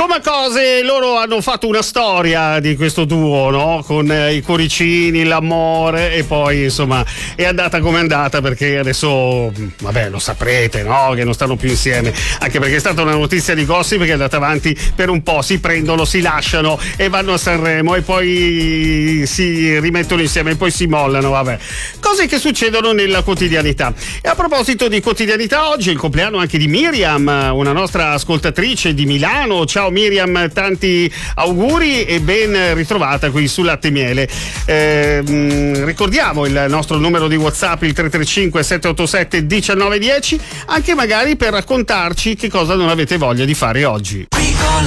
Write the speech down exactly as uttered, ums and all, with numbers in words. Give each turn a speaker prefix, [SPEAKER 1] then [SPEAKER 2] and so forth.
[SPEAKER 1] Come cose, loro hanno fatto una storia di questo duo, no? Con eh, i cuoricini, l'amore, e poi insomma è andata come è andata, perché adesso, vabbè, lo saprete, no? Che non stanno più insieme, anche perché è stata una notizia di gossip che è andata avanti per un po', si prendono, si lasciano e vanno a Sanremo e poi si rimettono insieme e poi si mollano, vabbè. Cose che succedono nella quotidianità. E a proposito di quotidianità, oggi è il compleanno anche di Miriam, una nostra ascoltatrice di Milano. Ciao Miriam, tanti auguri e ben ritrovata qui su Latte e Miele. Eh, mh, ricordiamo il nostro numero di WhatsApp, il tre tre cinque sette otto sette uno nove uno zero, anche magari per raccontarci che cosa non avete voglia di fare oggi.